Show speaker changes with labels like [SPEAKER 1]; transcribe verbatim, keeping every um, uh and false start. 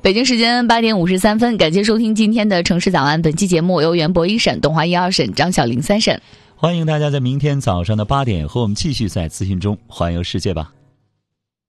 [SPEAKER 1] 北京时间八点五十三分，感谢收听今天的城市早安。本期节目由袁博一审、东华一二审、张小玲三审。
[SPEAKER 2] 欢迎大家在明天早上的八点和我们继续在资讯中环游世界吧。